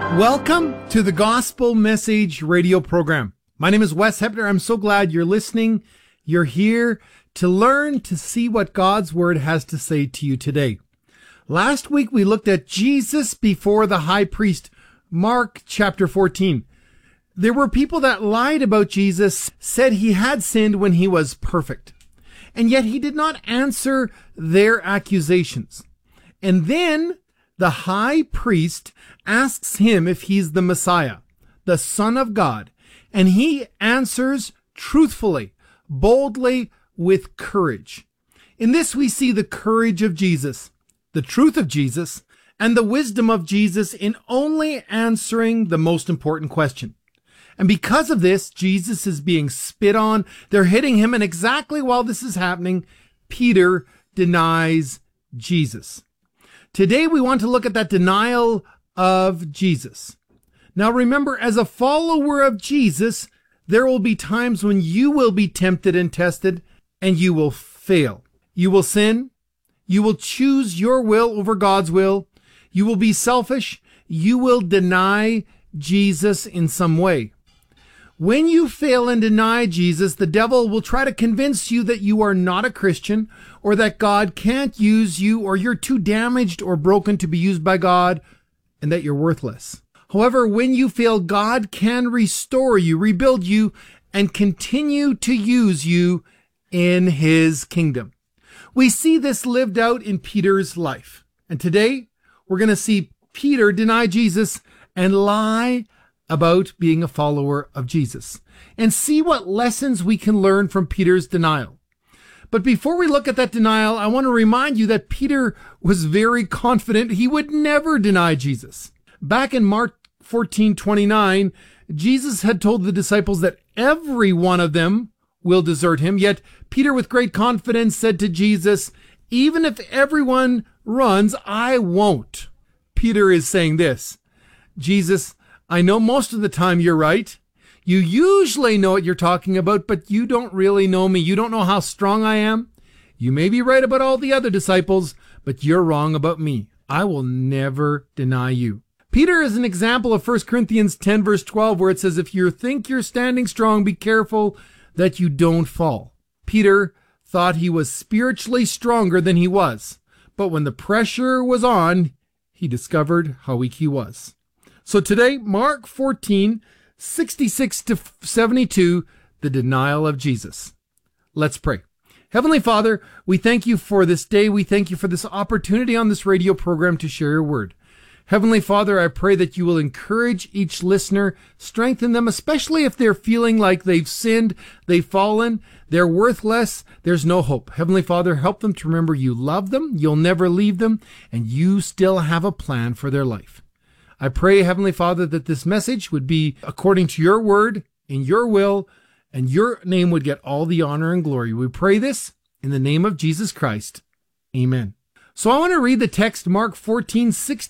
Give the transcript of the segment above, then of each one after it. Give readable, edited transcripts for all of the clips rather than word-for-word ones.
Welcome to the Gospel Message radio program. My name is Wes Hepner. I'm so glad you're listening. You're here to learn, to see what God's Word has to say to you today. Last week we looked at Jesus before the high priest, Mark chapter 14. There were people that lied about Jesus, said he had sinned when he was perfect. And yet he did not answer their accusations. And then the high priest asks him if he's the Messiah, the Son of God. And he answers truthfully, boldly, with courage. In this we see the courage of Jesus, the truth of Jesus, and the wisdom of Jesus in only answering the most important question. And because of this, Jesus is being spit on. They're hitting him. And exactly while this is happening, Peter denies Jesus. Today, we want to look at that denial of Jesus. Now, remember, as a follower of Jesus, there will be times when you will be tempted and tested, and you will fail. You will sin. You will choose your will over God's will. You will be selfish. You will deny Jesus in some way. When you fail and deny Jesus, the devil will try to convince you that you are not a Christian, or that God can't use you, or you're too damaged or broken to be used by God, and that you're worthless. However, when you fail, God can restore you, rebuild you, and continue to use you in his kingdom. We see this lived out in Peter's life. And today, we're going to see Peter deny Jesus and lie about being a follower of Jesus, and see what lessons we can learn from Peter's denial. But before we look at that denial, I want to remind you that Peter was very confident he would never deny Jesus. Back in Mark 14:29, Jesus had told the disciples that every one of them will desert him. Yet Peter, with great confidence, said to Jesus, "Even if everyone runs, I won't." Peter is saying this: Jesus, I know most of the time you're right. You usually know what you're talking about, but you don't really know me. You don't know how strong I am. You may be right about all the other disciples, but you're wrong about me. I will never deny you. Peter is an example of 1 Corinthians 10 verse 12, where it says, if you think you're standing strong, be careful that you don't fall. Peter thought he was spiritually stronger than he was, but when the pressure was on, he discovered how weak he was. So today, Mark 14, 66 to 72, the denial of Jesus. Let's pray. Heavenly Father, we thank you for this day. We thank you for this opportunity on this radio program to share your word. Heavenly Father, I pray that you will encourage each listener, strengthen them, especially if they're feeling like they've sinned, they've fallen, they're worthless, there's no hope. Heavenly Father, help them to remember you love them, you'll never leave them, and you still have a plan for their life. I pray, Heavenly Father, that this message would be according to your word, in your will, and your name would get all the honor and glory. We pray this in the name of Jesus Christ. Amen. So I want to read the text, Mark 14,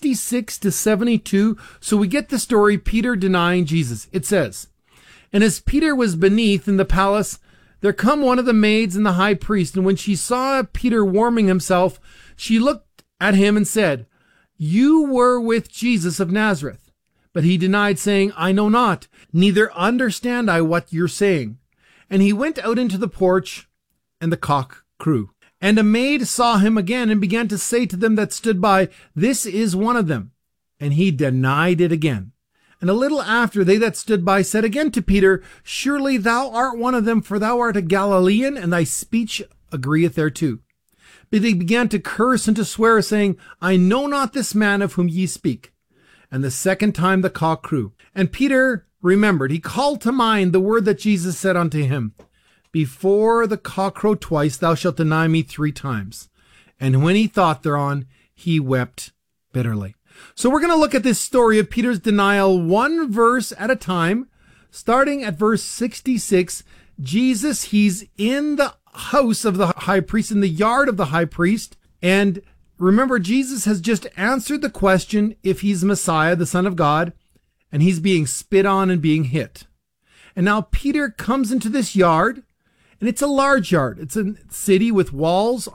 66 to 72, so we get the story, Peter denying Jesus. It says, and as Peter was beneath in the palace, there come one of the maids and the high priest, and when she saw Peter warming himself, she looked at him and said, you were with Jesus of Nazareth. But he denied, saying, I know not, neither understand I what you're saying. And he went out into the porch, and the cock crew. And a maid saw him again, and began to say to them that stood by, this is one of them. And he denied it again. And a little after, they that stood by said again to Peter, surely thou art one of them, for thou art a Galilean, and thy speech agreeth thereto. But they began to curse and to swear, saying, I know not this man of whom ye speak. And the second time the cock crew. And Peter remembered, he called to mind the word that Jesus said unto him, before the cock crow twice, thou shalt deny me 3 times. And when he thought thereon, he wept bitterly. So we're going to look at this story of Peter's denial one verse at a time, starting at verse 66. Jesus, he's in the house of the high priest, in the yard of the high priest. And remember, Jesus has just answered the question if he's Messiah, the Son of God, and he's being spit on and being hit. And now Peter comes into this yard, and it's a large yard. It's a city with walls